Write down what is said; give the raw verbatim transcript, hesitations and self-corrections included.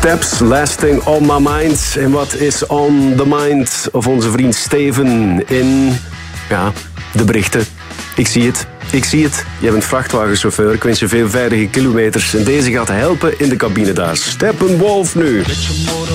Steps, Last Thing on My Mind. En wat is on the mind of onze vriend Steven in ja, de berichten? Ik zie het, ik zie het. Jij bent vrachtwagenchauffeur, ik wens je veel veilige kilometers. En deze gaat helpen in de cabine daar. Steppenwolf nu.